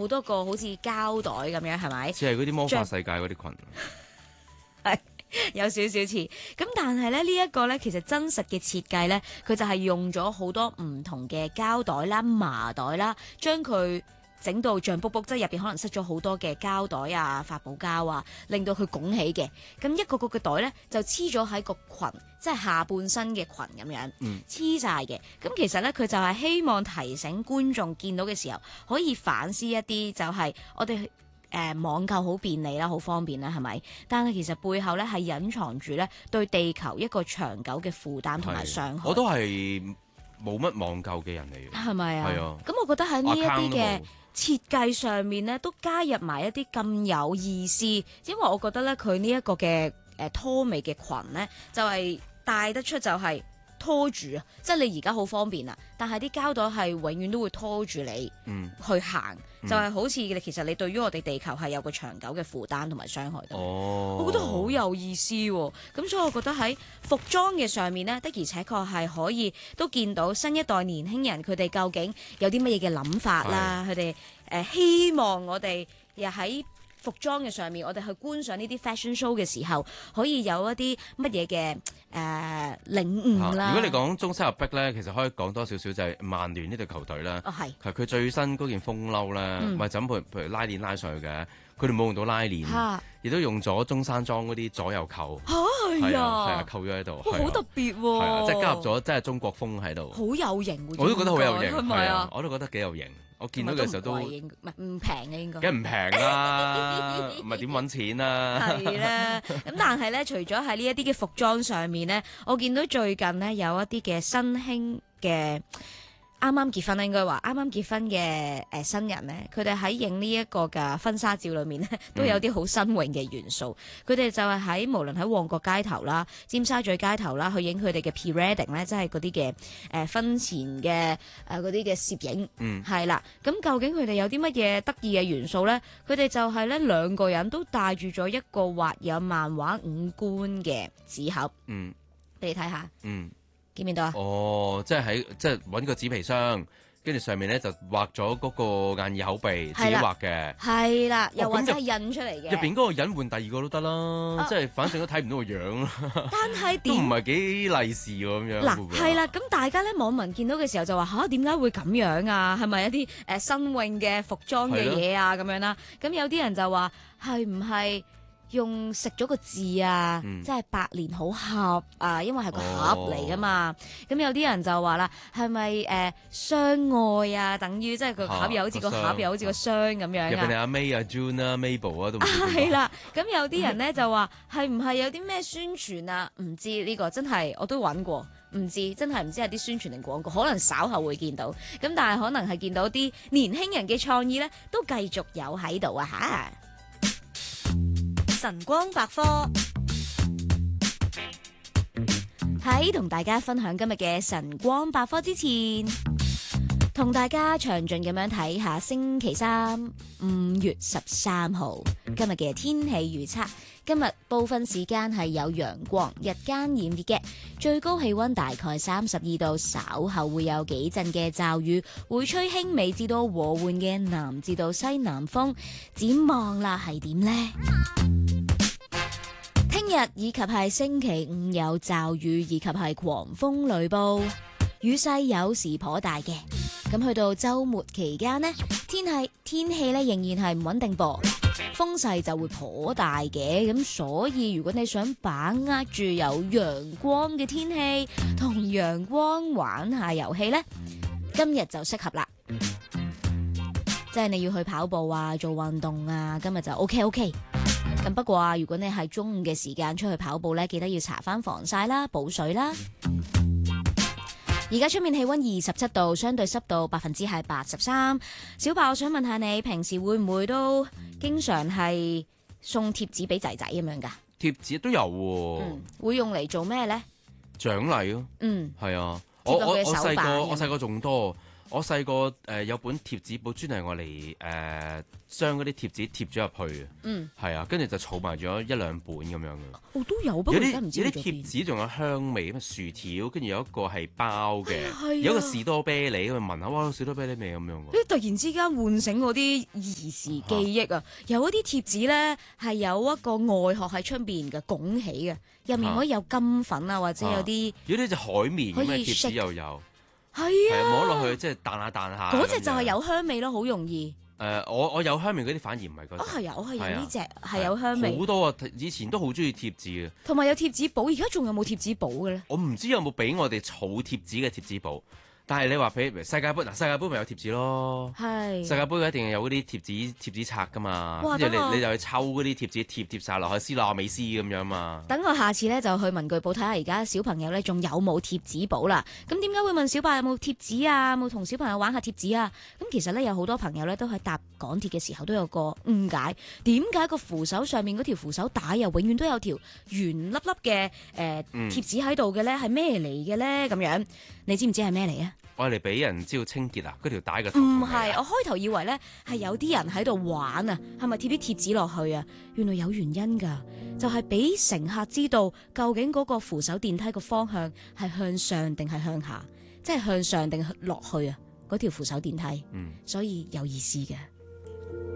好多個好似膠袋咁樣，係咪？ 似係嗰啲魔法世界嗰啲裙。 係有少少似，咁但係咧呢一個咧，其實真實嘅設計咧，佢就係用咗好多唔同嘅膠袋啦、麻袋啦，將佢整到脹卜卜，即係入邊可能塞咗好多嘅膠袋啊、發泡膠啊，令到佢拱起嘅。咁一個個嘅袋咧就黐咗喺個裙，即係下半身嘅裙咁樣黐晒嘅。咁其實咧佢就係希望提醒觀眾見到嘅時候，可以反思一啲，就係我哋。網購好便利啦，好方便啦，係咪？但係其實背後咧係隱藏住咧對地球一個長久嘅負擔同埋傷害。 我都係冇乜網購嘅人嚟嘅， 係咪啊？ 係啊。 咁我覺得喺呢一啲嘅 account 設計上面咧，都加入埋一啲咁有意思，因為我覺得咧佢呢一個嘅拖尾嘅裙咧，就係帶得出就係拖住啊！即係你而家好方便啊，但係啲膠袋係永遠都會拖住你去行，就係好似其實你對於我哋地球係有個長久嘅負擔同埋傷害到。我覺得好有意思喎！咁所以我覺得喺服裝嘅上面呢，的而且確係可以都見到新一代年輕人佢哋究竟有啲乜嘢嘅諗法啦，佢哋希望我哋又喺服裝嘅上面，我哋去觀賞呢啲 fashion show 嘅時候，可以有一啲乜嘢嘅領悟啦。 如果你講中西合璧咧，其實可以講多少少就係曼聯呢隊球隊啦。 係。 其實佢最新嗰件風褸咧，咪就咁譬如拉鏈拉上去嘅，佢哋冇用到拉鏈，亦都用咗中山裝嗰啲左右扣。係啊，扣咗喺度。 好特別喎！ 係啊，即係加入咗即係中國風喺度。 好有型喎！ 我都覺得好有型， 係咪啊？ 我都覺得幾有型。我見到嘅時候都唔平嘅應該， 梗係唔平啦，唔係點揾錢啊？ 係啦，咁但係咧，除咗喺呢一啲嘅服裝上面咧，我見到最近咧有一啲嘅新興嘅。啱啱結婚咧，應該話啱啱結婚嘅新人咧，佢哋喺影呢一個嘅婚紗照裏面咧，都有啲好新穎嘅元素。佢哋就係喺無論喺旺角街頭啦、尖沙咀街頭啦，去影佢哋嘅 pre-wedding 咧，即係嗰啲嘅婚前嘅嗰啲嘅攝影。係啦。咁究竟佢哋有啲乜嘢得意嘅元素咧？佢哋就係咧兩個人都帶住咗一個畫有漫畫五官嘅紙盒。俾你睇下。見唔見到啊？ 即係揾個紙皮箱，跟住上面咧就畫咗嗰個眼耳口鼻，自己畫嘅。 係啦，又或者係印出嚟嘅。 入邊嗰個人換第二個都得啦，即係反正都睇唔到個樣啦。 但係都唔係幾利是喎咁樣。 嗱，係啦，咁大家咧網民見到嘅時候就話點解會咁樣啊？係咪一啲新穎嘅服裝嘅嘢啊咁樣啦？咁有啲人就話係唔係？用食咗個字啊，即係百年好合啊，因為係個盒嚟噶嘛。咁有啲人就話啦，係咪相愛啊？等於即係個盒又好似個盒又好似個箱咁樣啊。 入邊係阿 May 啊、June 啊、Mabel 啊都唔知。 係啦，咁有啲人咧就話係唔係有啲咩宣傳啊？唔知呢個真係我都揾過，唔知真係唔知係啲宣傳定廣告，可能稍後會見到。咁但係可能係見到啲年輕人嘅創意咧，都繼續有喺度啊嚇。晨光百科，喺同大家分享今日嘅晨光百科之前，同大家詳盡咁樣睇下星期三5月13號今日嘅天氣預測。今日部分時間係有陽光，日間炎熱嘅，最高氣溫大概32度，稍後會有幾陣嘅驟雨，會吹輕微至到和緩嘅南至到西南風。展望啦係點呢？聽日以及係星期五有驟雨以及係狂風雷暴，雨勢有時頗大嘅。咁去到週末期間呢，天氣咧仍然係唔穩定噃，風勢就會頗大嘅。咁所以如果你想把握住有陽光嘅天氣，同陽光玩下遊戲呢，今日就適合啦。即係你要去跑步啊，做運動啊，今日就 OK。咁不過啊，如果你係中午嘅時間出去跑步呢，記得要搽翻防曬啦，補水啦。而家出面氣溫27度，相對濕度83%。小白，我想問下你，平時會唔會都經常係送貼紙俾仔仔咁樣噶？ 貼紙都有喎。 會用嚟做咩呢？ 獎勵咯。係啊。我細個仲多。 我細個有本貼紙簿，專係我嚟將嗰啲貼紙貼咗入去嘅。係啊，跟住就儲埋咗1-2本咁樣嘅。 我都有，不過而家唔知有啲貼紙仲有香味，咩薯條，跟住有一個係包嘅， 有一個士多啤梨，咁聞下，哇，士多啤梨味咁樣喎。 你突然之間喚醒我啲兒時記憶啊！有一啲貼紙咧係有一個外殼喺出邊嘅拱起嘅，入面可以有金粉啊，或者有啲有啲隻海綿咁嘅貼紙又有。 係啊， 啊， 摸落去即係彈下彈下。 嗰隻就係有香味咯，好容易。 我有香味嗰啲反而唔係嗰隻。 係啊，我係有呢隻係有香味。 好多啊！以前都好中意貼紙嘅。 同埋有貼紙簿，而家仲有冇貼紙簿嘅咧？ 我唔知有冇俾我哋儲貼紙嘅貼紙簿。但係你話譬如世界盃，世界盃咪有貼紙咯。係世界盃一定有嗰啲貼紙冊噶嘛，跟住你就去抽嗰啲貼紙貼晒落去，斯洛美斯咁樣嘛。等我下次咧就去文具鋪睇下，而家小朋友咧仲有冇貼紙簿啦？咁點解會問小白有冇貼紙啊？有冇同小朋友玩下貼紙啊？咁其實咧有好多朋友咧都喺搭港鐵嘅時候都有個誤解，點解個扶手上面嗰條扶手帶又永遠都有條圓粒粒嘅貼紙喺度嘅咧？係咩嚟嘅咧？咁樣你知唔知係咩嚟啊？ 我哋俾人知道清潔啊！嗰條帶嘅唔係，我開頭以為咧係有啲人喺度玩啊，係咪貼啲貼紙落去啊？原來有原因㗎，就係俾乘客知道究竟嗰個扶手電梯個方向係向上定係向下，即係向上定落去啊？嗰條扶手電梯，所以有意思嘅。